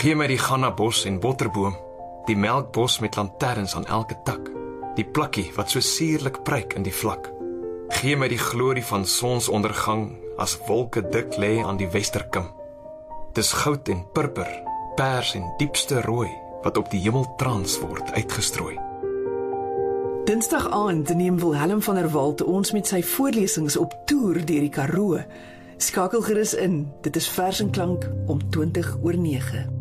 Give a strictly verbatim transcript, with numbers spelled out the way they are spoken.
Gee my die gannabos en botterboom, die melkbos met lanterns aan elke tak, die plakkie wat so suurlik pryk in die vlak. Gee my die glorie van sonsondergang as wolke dik lê aan die westerkim. Dis goud en purper, pers en diepste rooi wat op die hemeltrans word uitgestrooi. Dinsdag aand neem Wilhelm van der Walt ons met sy voorlesings op toer deur die Karoo. Skakel gerus in, dit is Vers en Klank om twintig oor nege.